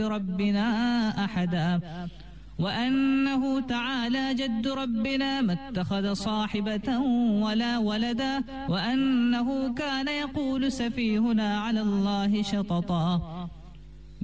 بربنا أحدا وأنه تعالى جد ربنا ما اتخذ صاحبة ولا ولدا وأنه كان يقول سفيهنا على الله شططا